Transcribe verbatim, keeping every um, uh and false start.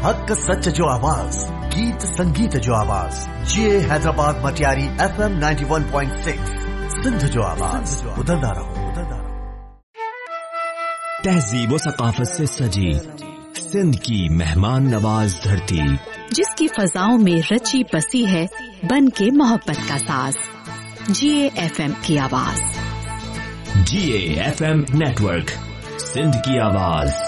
हक सच जो आवाज, गीत संगीत जो आवाज, ये Hyderabad Matiari F M ninety one point six, Sindh जो आवाज, उधरना रहो, उधरना रहो। तहजीब व सकाफत से सजी सिंध की मेहमान नवाज धरती, जिसकी फजाओं में रची बसी है बन के मोहब्बत का साज। जीए एफ एम की आवाज। जीए एफ एम नेटवर्क, सिंध की आवाज।